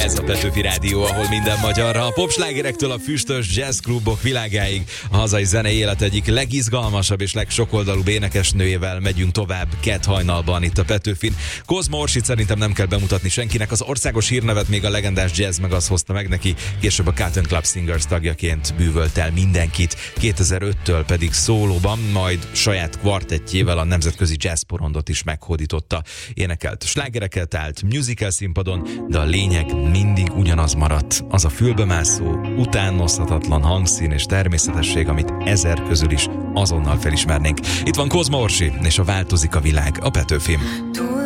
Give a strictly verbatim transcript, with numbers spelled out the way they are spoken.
Ez a Petőfi Rádió, ahol minden magyarra, a popslágerektől a füstös jazzklubok világáig a hazai zenei élet egyik legizgalmasabb és legsokoldalúbb énekesnőjével megyünk tovább kett hajnalban itt a Petőfin. Kozma Orsit szerintem nem kell bemutatni senkinek, az országos hírnevet még a legendás jazz meg az hozta meg neki, később a Cotton Club Singers tagjaként bűvölt el mindenkit, kétezer-öttől pedig szólóban, majd saját kvartettjével a nemzetközi jazzporondot is meghódította. Énekelt slágereket, állt musical színpadon, de a lényeg mindig ugyanaz maradt. Az a fülbemászó, utánozhatatlan hangszín és természetesség, amit ezer közül is azonnal felismernénk. Itt van Kozma Orsi, és a Változik a világ a Petőfin.